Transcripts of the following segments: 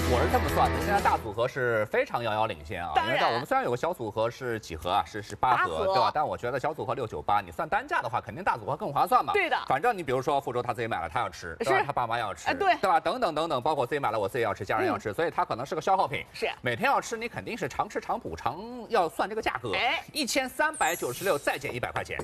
我是这么算的，现在大组合是非常遥遥领先啊。因为我们虽然有个小组合是几盒啊，是8盒，对吧？但我觉得小组合698，你算单价的话，肯定大组合更划算嘛。 对的。 反正你比如说傅州他自己买了，他要吃，对吧？他爸妈要吃，对吧？等等等等，包括自己买了，我自己要吃，家人要吃，所以它可能是个消耗品。 是。每天要吃，你肯定是常吃常补，常要算这个价格。1396再减100块钱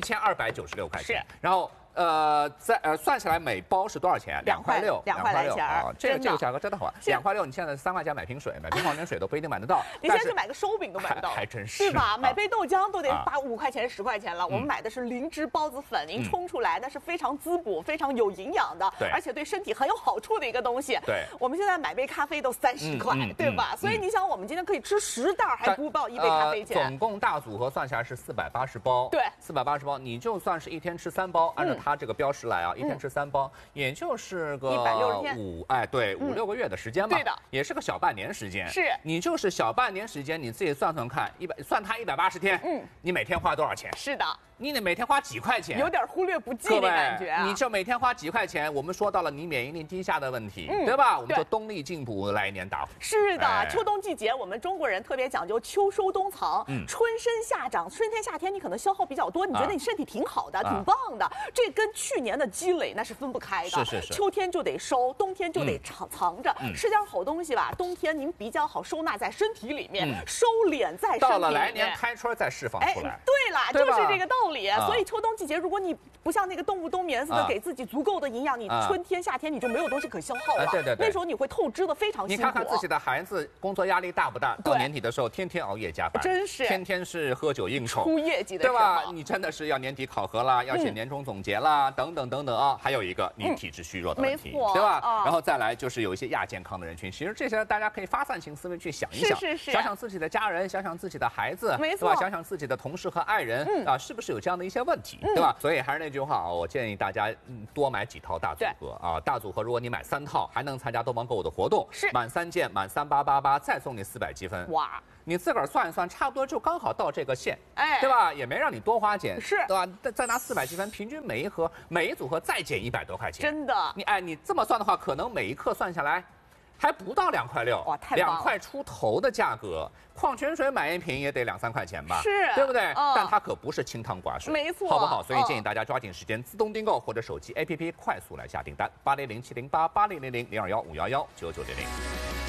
，1296块钱。然后。算起来每包是多少钱？2块6，2块来钱啊！这个价格真的好，2块6，你现在3块钱买瓶水，买瓶矿泉水都不一定买得到。 你现在去买个烧饼都买不到， 还真是， 是吧？买杯豆浆都得花5块钱10块钱了。我们买的是灵芝孢子粉，您冲出来那是非常滋补、非常有营养的，而且对身体很有好处的一个东西。 对， 我们现在买杯咖啡都30块，对吧？所以你想，我们今天可以吃10袋，还不报1杯咖啡钱。 总共大组合算下来是480包， 对 ，480包，你就算是一天吃3包，按照它这个标识来。一天吃3包，也就是个 160天 5、6个月的时间吧。 对的， 也是个小半年时间。 是， 你就是小半年时间，你自己算算看，算它180天，你每天花多少钱？ 是的。 你得每天花几块钱， 有点忽略不计的感觉啊！ 你这每天花几块钱，我们说到了你免疫力低下的问题，对吧？我们说冬力进补，来年大补。 是的，秋冬季节我们中国人特别讲究秋收冬藏，春生夏长。春天夏天你可能消耗比较多，你觉得你身体挺好的，挺棒的，这跟去年的积累那是分不开的。 是。 秋天就得收，冬天就得藏着，吃点好东西吧。冬天您比较好收纳在身体里面，收敛在身体里面。 到了来年开春再释放出来。 对啦，就是这个道理。所以秋冬季节，如果你不像那个动物冬眠似的给自己足够的营养，你春天夏天你就没有东西可消耗了。 对， 那时候你会透支的非常辛苦。 你看看自己的孩子工作压力大不大？到年底的时候，天天熬夜加班， 真是天天是喝酒应酬， 出业绩的， 对吧？你真的是要年底考核啦，要写年终总结啦，等等等等啊。还有一个你体质虚弱的问题，对吧？然后再来就是有一些亚健康的人群，其实这些大家可以发散性思维去想一想，想想自己的家人，想想自己的孩子，对吧？想想自己的同事和爱人啊，是不是有这样的一些问题？对吧？所以还是那句话啊，我建议大家多买几套大组合啊。大组合如果你买3套，还能参加东方购物的活动，满3件满3888再送你400积分。哇！你自个儿算一算，差不多就刚好到这个线，对吧？也没让你多花钱，对吧？再拿400积分，平均每一组合再减100多块钱， 真的。 你这么算的话，可能每一克算下来。还不到2块6， 哇，太棒了！2 块出头的价格，矿泉水买一瓶也得2、3块钱吧？ 是， 对不对？但它可不是清汤寡水， 没错， 好不好？所以建议大家抓紧时间自动订购或者手机 APP 快速来下订单，80070880000215119900。